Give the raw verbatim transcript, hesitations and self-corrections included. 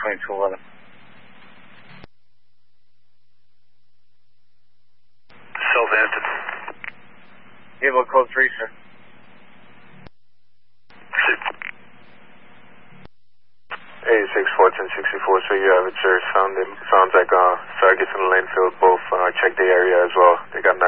twenty-two eleven. Southampton. Able code three, sir. eighty-six fourteen sixty-four, so you have it, sir. Sound, sounds like uh, targets in the lane field both uh, check the area as well. They got